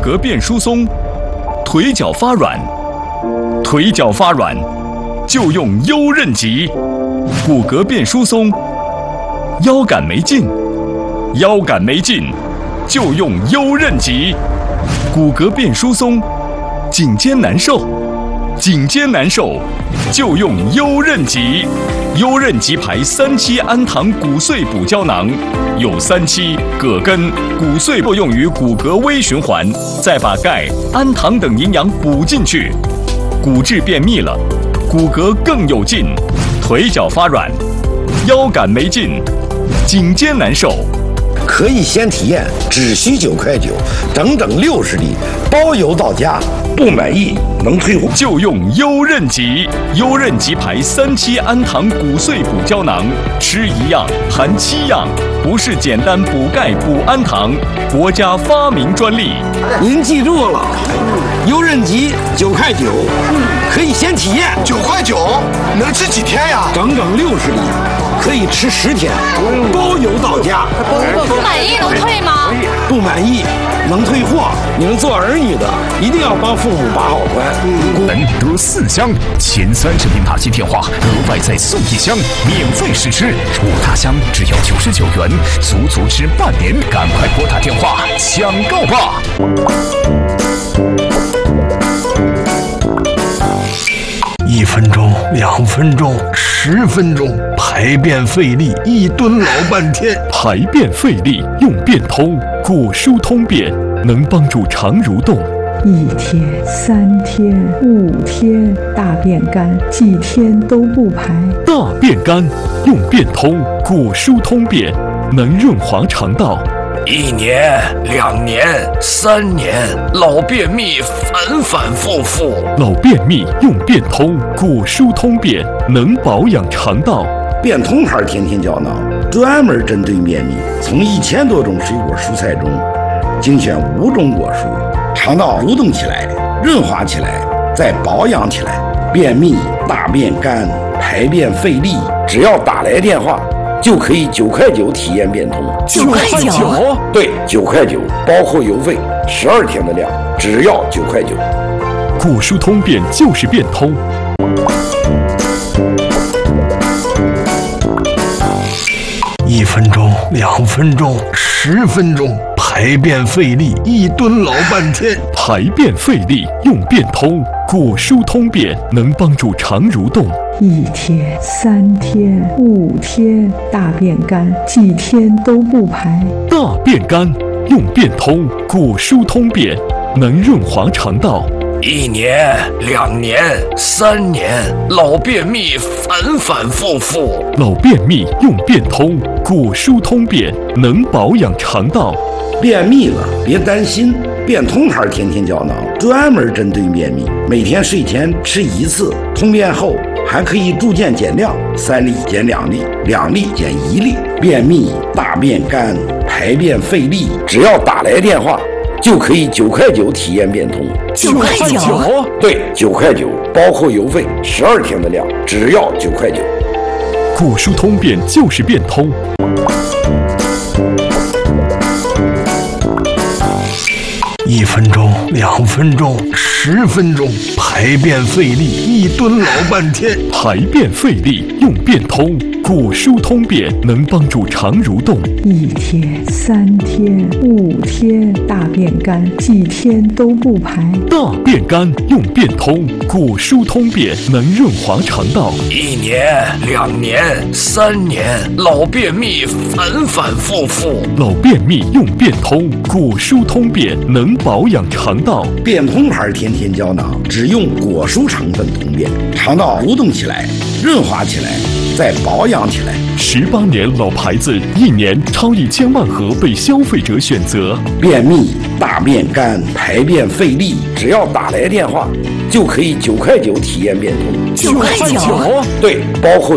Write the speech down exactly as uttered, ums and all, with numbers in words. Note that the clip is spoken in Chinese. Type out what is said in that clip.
骼变疏松，腿脚发软，腿脚发软就用优韧极；骨骼变疏松，腰杆没劲，腰杆没劲就用优韧极；骨骼变疏松，颈肩难受，颈肩难受就用优韧极。优韧极牌三七氨糖骨碎补胶囊，有三七、铬根、骨碎作用于骨骼微循环，再把钙、氨糖等营养补进去，骨质变密了，骨骼更有劲，腿脚发软，腰杆没劲，颈肩难受。 可以先体验，只需九块九，整整六十粒，包邮到家，不满意能退货。 就用优韧极，优韧极牌三七氨糖骨碎补胶囊，吃一样含七样，不是简单补钙补氨糖，国家发明专利。 您记住了，优韧极九块九，可以先体验。 九块九能吃几天呀？ 整整六十粒，可以吃十天，包邮到家。 不满意能退吗？ 不满意能退货。你们做儿女的一定要帮父母把好关。 能得四箱，前三十名打击电话额外再送一箱，免费试吃，五大箱只要九十九元，足足吃半年。赶快拨打电话抢购吧！ 一分钟，两分钟，十分钟，排便费力，一蹲老半天。 排便费力用便通，果蔬通便能帮助肠蠕动。 一天、三天、五天，大便干，几天都不排。 大便干用便通，果蔬通便能润滑肠道。 一年、两年、三年，老便秘反反复复。 老便秘用便通，果蔬通便能保养肠道。 便通牌天天胶囊专门针对便秘，从一千多种水果蔬菜中精选五种果蔬，肠道蠕动起来，润滑起来，再保养起来。便秘、大便干、排便费力，只要打来电话，就可以九块九体验便通。 九块九？ 对，九块九，包括邮费，十二天的量，只要九块九。 果蔬通便就是便通。 一分钟，两分钟，十分钟，排便费力，一蹲老半天。 排便费力用便通，果蔬通便能帮助肠蠕动。 一天、三天、五天，大便干，几天都不排。 大便干用便通，果蔬通便能润滑肠道。 一年、两年、三年，老便秘反反复复。 老便秘用便通，果蔬通便能保养肠道。 便秘了别担心，便通牌天天胶囊专门针对便秘，每天睡前吃一次，通便后还可以逐渐减量，三粒减两粒，两粒减一粒。便秘、大便干、排便费力，只要打来电话，就可以九块九体验便通。 九块九？ 对，九块九，包括邮费，十二天的量，只要九块九。 果蔬通便就是便通。 一分钟，两分钟，十分钟，排便费力，一蹲老半天。 排便费力用便通，果蔬通便能帮助肠蠕动。 一天、三天、五天，大便干，几天都不排。 大便干用便通，果蔬通便能润滑肠道。 一年、两年、三年，老便秘反反复复。 老便秘用便通，果蔬通便能保养肠道。 便通牌天天胶囊只用果蔬成分通便，肠道蠕动起来，润滑起来，再保养起来。 十八年老牌子，一年超一千万盒被消费者选择。 便秘、大便干、排便费力，只要打来电话，就可以九块九体验便通。 九块九？ 对，包括